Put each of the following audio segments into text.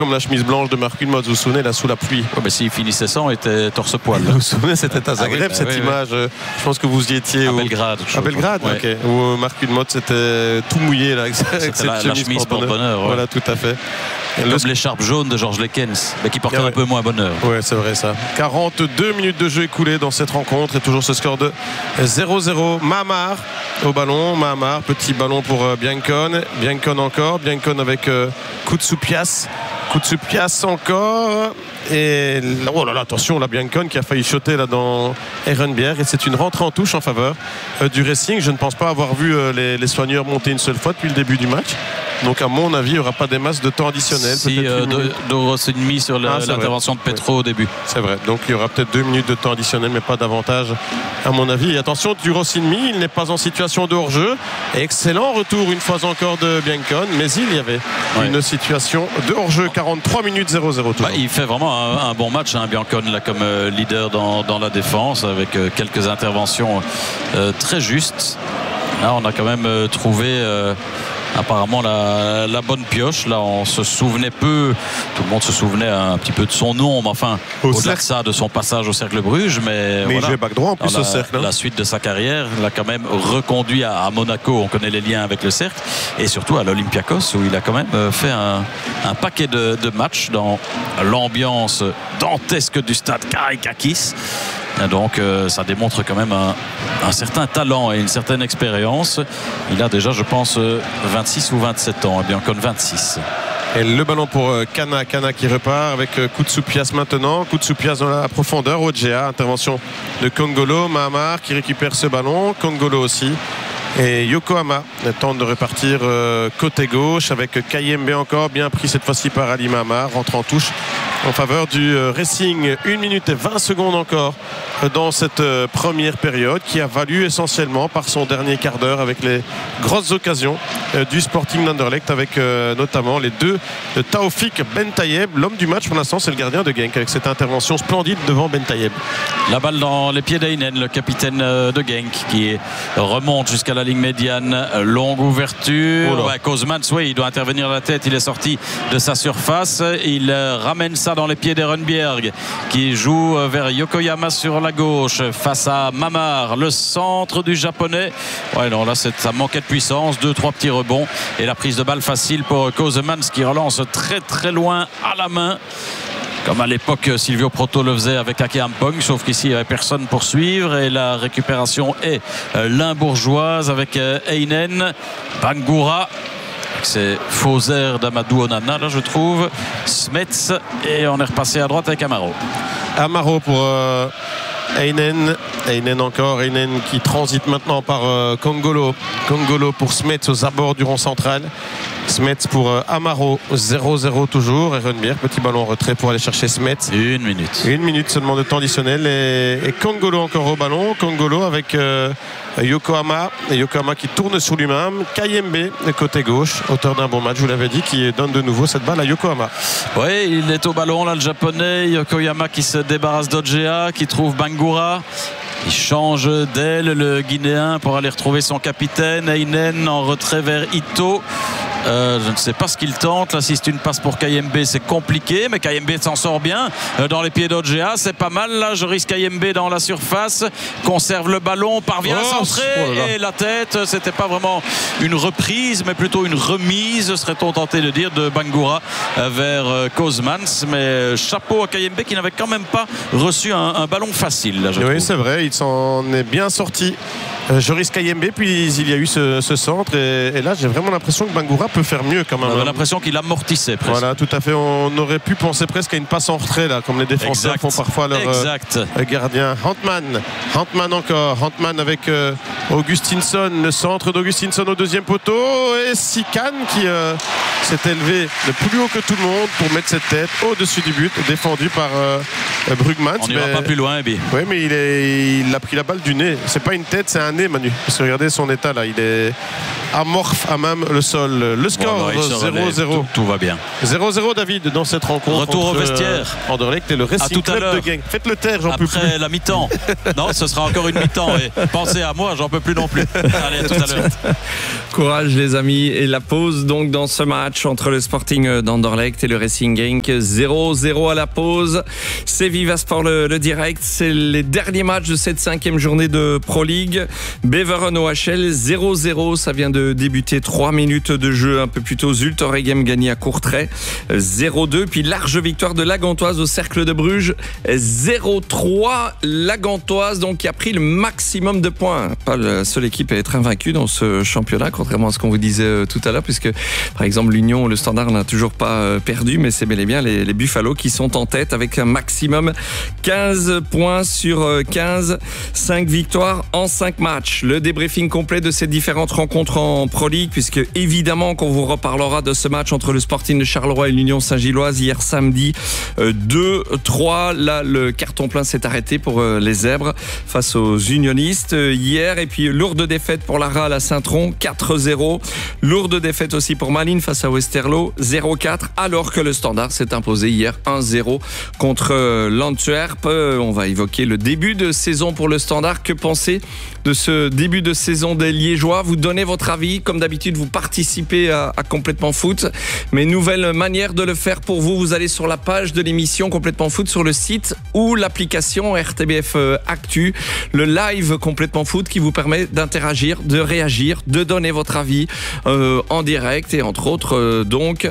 comme la chemise blanche de Marc Wilmots, vous vous souvenez, là sous la pluie. Oh, s'il finissait sans, il était torse-poil. Vous vous souvenez, c'était à Zagreb cette image. Je pense que vous y étiez à Belgrade. À Belgrade, ok. Où Marc Wilmots était tout mouillé là, avec cette la chemise porte-bonheur. Voilà, tout à fait. Comme l'écharpe jaune de Georges Lekens, mais qui portait un peu moins bonheur. Oui, c'est vrai ça. 42 minutes de jeu écoulées dans cette rencontre et toujours ce score de 0-0. Mahamar au ballon. Mahamar, petit ballon pour Biancone. Biancone encore. Biancone avec Koutsoupias. Koutsoupias encore. Et oh là là, attention, la Biancone qui a failli shotter là dans Ehrenbjerg. Et c'est une rentrée en touche en faveur du Racing. Je ne pense pas avoir vu les soigneurs monter une seule fois depuis le début du match. Donc à mon avis, il n'y aura pas des masses de temps additionnel. Si, 2,5 sur l'intervention de Petro au début. C'est vrai. Donc il y aura peut-être 2 minutes de temps additionnel, mais pas davantage à mon avis. Et attention, du Rossinmi, il n'est pas en situation de hors-jeu. Excellent retour une fois encore de Biancone, mais il y avait une situation de hors-jeu. 43 minutes 0-0. Il fait vraiment un bon match, hein, Biancone, là, comme leader dans la défense, avec quelques interventions très justes. Là, on a quand même trouvé apparemment la bonne pioche. Là, on se souvenait peu, tout le monde se souvenait un petit peu de son nom, mais enfin au-delà de ça, de son passage au Cercle Bruges, mais voilà, il jouait back droit en plus au Cercle, la suite de sa carrière l'a quand même reconduit à Monaco. On connaît les liens avec le Cercle, et surtout à l'Olympiakos, où il a quand même fait un paquet de matchs dans l'ambiance dantesque du stade Karaiskakis. Donc ça démontre quand même un certain talent et une certaine expérience. Il a déjà, je pense, 26 ou 27 ans. Biancone 26. Et le ballon pour Kana qui repart avec Koutsoupias maintenant. Koutsoupias dans la profondeur. Odjea, intervention de Kongolo. Mahamar qui récupère ce ballon. Kongolo aussi. Et Yokohama tente de repartir côté gauche avec Kayembe encore, bien pris cette fois-ci par Ali Mahamar, rentre en touche en faveur du Racing. 1 minute et 20 secondes encore dans cette première période, qui a valu essentiellement par son dernier quart d'heure avec les grosses occasions du Sporting d'Anderlecht, avec notamment les deux de Taoufik Bentayeb. L'homme du match pour l'instant, c'est le gardien de Genk, avec cette intervention splendide devant Bentayeb. La balle dans les pieds d'Heinen, le capitaine de Genk, qui remonte jusqu'à la ligne médiane. Longue ouverture. Kozmans, il doit intervenir à la tête. Il est sorti de sa surface. Il ramène ça dans les pieds d'Ehrenbjerg, qui joue vers Yokoyama sur la gauche face à Mahamar. Le centre du japonais. Là ça manquait de puissance. 2-3 petits rebonds et la prise de balle facile pour Kozmans, qui relance très très loin à la main, comme à l'époque Silvio Proto le faisait avec Ake Ampong, sauf qu'ici il n'y avait personne pour suivre. Et la récupération est limbourgeoise avec Heinen. Bangura, c'est faux air d'Amadou Onana, là je trouve. Smets, et on est repassé à droite avec Amaro. Amaro pour Heinen. Heinen encore. Heinen qui transite maintenant par Kongolo. Kongolo pour Smets aux abords du rond central. Smets pour Amaro. 0-0 toujours. Ehrenbjerg, petit ballon en retrait pour aller chercher Smets. 1 minute. 1 minute seulement de temps additionnel. Et Kongolo encore au ballon. Kongolo avec Yokohama. Et Yokohama qui tourne sur lui-même. Kayembe, côté gauche, auteur d'un bon match, je vous l'avais dit, qui donne de nouveau cette balle à Yokohama. Oui, il est au ballon là, le japonais. Yokoyama qui se débarrasse d'Odjea, qui trouve Bangura. Il change d'aile, le Guinéen, pour aller retrouver son capitaine. Heinen en retrait vers Ito. Je ne sais pas ce qu'il tente là. Si c'est une passe pour Kayembe, c'est compliqué, mais Kayembe s'en sort bien dans les pieds d'Odjea, c'est pas mal là. Joris Kayembe dans la surface, conserve le ballon, parvient à centrer, et la tête. C'était pas vraiment une reprise, mais plutôt une remise, serait-on tenté de dire, de Bangura vers Kozmans. Mais chapeau à Kayembe, qui n'avait quand même pas reçu un ballon facile là, oui, c'est vrai, il s'en est bien sorti, Joris Kayembe. Puis il y a eu ce centre, et là j'ai vraiment l'impression que Bangura peut faire mieux quand même. On a l'impression qu'il amortissait presque. Voilà, tout à fait. On aurait pu penser presque à une passe en retrait là, comme les défenseurs font parfois leur gardien. Hantman encore. Hantman avec Augustinsson, le centre d'Augustinsson au deuxième poteau, et Sikan qui s'est élevé de plus haut que tout le monde pour mettre cette tête au-dessus du but, défendu par Brugmans. On n'ira pas plus loin, Ebi. Oui, mais il a pris la balle du nez. C'est pas une tête, c'est un nez, Manu. Parce que regardez son état là, il est amorphe à même le sol. Le score 0-0. Tout va bien. 0-0 David dans cette rencontre. Retour au vestiaire. Anderlecht et le Racing Club de Genk. Faites le taire, j'en peux plus. Après la mi-temps. Non, ce sera encore une mi-temps. Et pensez à moi, j'en peux plus non plus. Allez, à tout à l'heure. Courage les amis. Et la pause donc dans ce match entre le Sporting d'Anderlecht et le Racing Genk. 0-0 à la pause. C'est Vivasport le direct. C'est les derniers matchs de cette 5e journée de Pro League. Beveren OHL 0-0. Ça vient de débuter. 3 minutes de jeu un peu plus tôt. Zulte Waregem gagné à Courtrai 0-2. Puis large victoire de la Gantoise au Cercle de Bruges 0-3. La Gantoise donc qui a pris le maximum de points. Pas la seule équipe à être invaincue dans ce championnat, contrairement à ce qu'on vous disait tout à l'heure, puisque par exemple l'Union ou le Standard n'a toujours pas perdu, mais c'est bel et bien les Buffalo qui sont en tête avec un maximum 15 points sur 15, 5 victoires en 5 matchs. Le débriefing complet de ces différentes rencontres en Pro League, puisque évidemment qu'on vous reparlera de ce match entre le Sporting de Charleroi et l'Union Saint-Gilloise hier samedi 2-3. Là le carton plein s'est arrêté pour les Zèbres face aux Unionistes hier, et puis lourde défaite pour la RAL à Saint-Tron 4-0, lourde défaite aussi pour Malines face à Westerlo 0-4, alors que le Standard s'est imposé hier 1-0 contre l'Antwerp. On va évoquer le début de saison pour le Standard. Que pensez de ce début de saison des Liégeois? Vous donnez votre avis, comme d'habitude vous participez à Complètement Foot, mais nouvelle manière de le faire pour vous. Vous allez sur la page de l'émission Complètement Foot sur le site ou l'application RTBF Actu, le live Complètement Foot qui vous permet d'interagir, de réagir, de donner votre avis en direct, et entre autres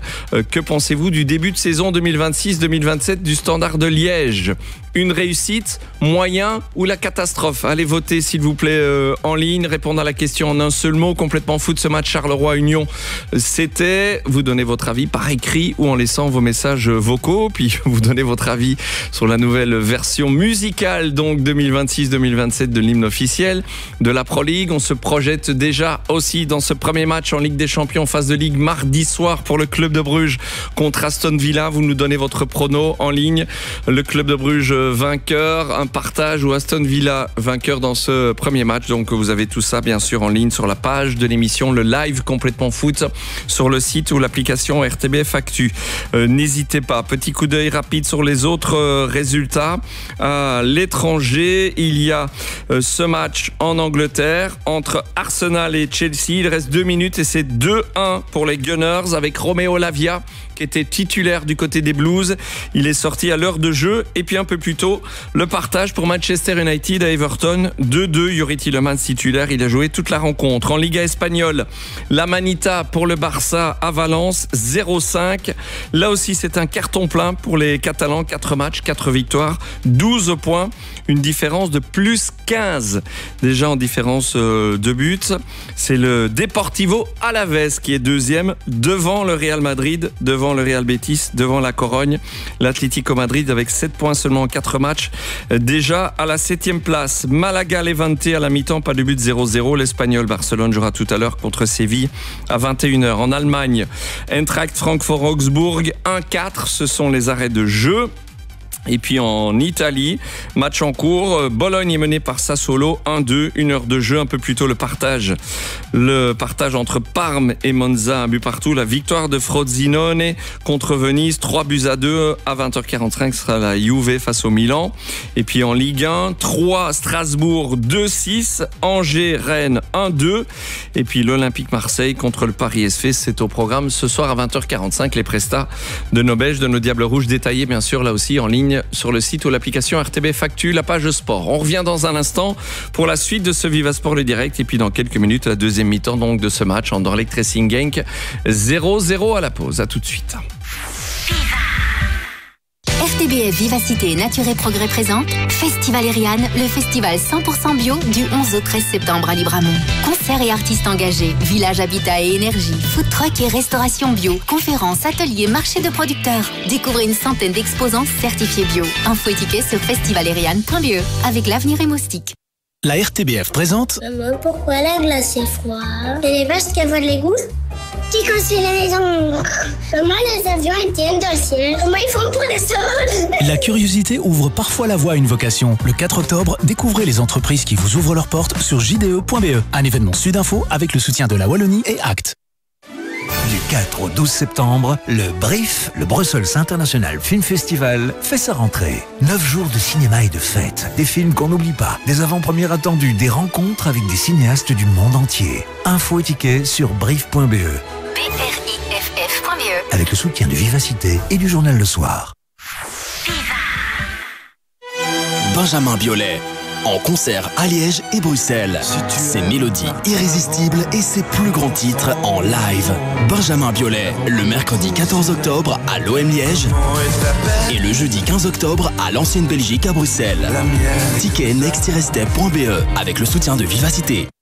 que pensez-vous du début de saison 2026-2027 du Standard de Liège? Une réussite, moyen ou la catastrophe? Allez voter s'il vous plaît en ligne, répondre à la question en un seul mot. Complètement Foot, ce match Charleroi-Union, c'était, vous donnez votre avis par écrit ou en laissant vos messages vocaux, puis vous donnez votre avis sur la nouvelle version musicale donc 2026-2027 de l'hymne officiel de la Pro League. On se projette déjà aussi dans ce premier match en Ligue des Champions, phase de Ligue, mardi soir pour le Club de Bruges contre Aston Villa. Vous nous donnez votre prono en ligne. Le Club de Bruges vainqueur, un partage, ou Aston Villa vainqueur dans ce premier match. Donc vous avez tout ça bien sûr en ligne sur la page de l'émission, le live Complètement Foot sur le site ou l'application RTBF Actu. N'hésitez pas. Petit coup d'œil rapide sur les autres résultats. À l'étranger, il y a ce match en Angleterre entre Arsenal et Chelsea. Il reste 2 minutes et c'est 2-1 pour les Gunners avec Romeo Lavia qui était titulaire du côté des Blues. Il est sorti à l'heure de jeu. Et puis un peu plus tôt, le partage pour Manchester United à Everton 2-2. Yuri Tielemans titulaire, il a joué toute la rencontre. En Liga espagnole, la Manita pour le Barça à Valence 0-5. Là aussi c'est un carton plein pour les Catalans, 4 matchs, 4 victoires, 12 points, une différence de plus 15 déjà en différence de buts. C'est le Deportivo Alavés qui est deuxième devant le Real Madrid, devant le Real Betis, devant la Corogne. L'Atlético Madrid avec 7 points seulement en 4 matchs, déjà à la 7e place. Malaga Levante à la mi-temps, pas de but, 0-0. L'Espagnol Barcelone jouera tout à l'heure contre Séville à 21h. En Allemagne, Eintracht Francfort-Augsbourg 1-4, ce sont les arrêts de jeu. Et puis en Italie, match en cours, Bologne est mené par Sassuolo 1-2, 1 heure de jeu, un peu plus tôt le partage entre Parme et Monza, un but partout. La victoire de Frosinone contre Venise, 3-2 à 20h45, ce sera la Juve face au Milan. Et puis en Ligue 1, 3 Strasbourg 2-6, Angers Rennes 1-2, et puis l'Olympique Marseille contre le Paris SV, c'est au programme ce soir à 20h45. Les prestats de nos Belges, de nos Diables Rouges, détaillés bien sûr là aussi en ligne sur le site ou l'application RTBF Actu, la page sport. On revient dans un instant pour la suite de ce Vivasport le direct, et puis dans quelques minutes la deuxième mi-temps donc de ce match Anderlecht Racing Genk 0-0 à la pause. À tout de suite. RTBF Vivacité Nature et Progrès présente Festival Eriane, le festival 100% bio du 11 au 13 septembre à Libramont. Concerts et artistes engagés, village habitat et énergie, food truck et restauration bio, conférences, ateliers, marchés de producteurs. Découvrez une centaine d'exposants certifiés bio. Info et tickets sur festivaleriane.be avec l'avenir et Moustique. La RTBF présente. Maman, pourquoi la glace est froide? Et les vaches qui avalent les gousses? qui construit les maisons. Comment les avions étaient dans le ciel? Comment ils font pour descendre? La curiosité ouvre parfois la voie à une vocation. Le 4 octobre, découvrez les entreprises qui vous ouvrent leurs portes sur jde.be. Un événement Sudinfo avec le soutien de la Wallonie et ACT. Du 4 au 12 septembre, le BRIF, le Brussels International Film Festival, fait sa rentrée. 9 jours de cinéma et de fêtes, des films qu'on n'oublie pas, des avant-premières attendues, des rencontres avec des cinéastes du monde entier. Infos et tickets sur brif.be. BRIFF.be. Avec le soutien de Vivacité et du journal Le Soir. Benjamin Biolay, en concert à Liège et Bruxelles. Ses mélodies irrésistibles et ses plus grands titres en live. Benjamin Biolay, le mercredi 14 octobre à l'OM Liège et le jeudi 15 octobre à l'Ancienne Belgique à Bruxelles. Ticket next-step.be avec le soutien de Vivacité.